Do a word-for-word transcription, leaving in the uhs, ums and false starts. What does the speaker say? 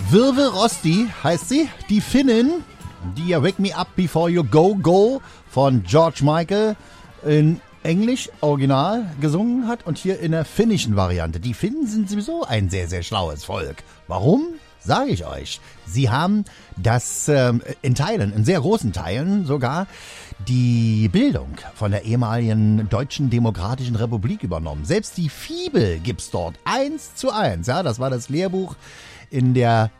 Virve Rosti heißt sie, die Finnin, die ja Wake Me Up Before You Go Go von George Michael in Englisch original gesungen hat und hier in der finnischen Variante. Die Finnen sind sowieso ein sehr, sehr schlaues Volk. Warum? Sage ich euch. Sie haben das ähm, in Teilen, in sehr großen Teilen sogar, die Bildung von der ehemaligen Deutschen Demokratischen Republik übernommen. Selbst die Fibel gibt's dort eins zu eins. Ja, das war das Lehrbuch in der